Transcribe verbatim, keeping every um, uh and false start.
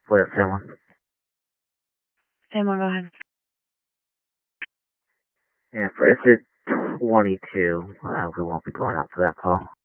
Split at San Juan. San Juan, go ahead. Yeah, for exit twenty-two, uh, we won't be going out for that call.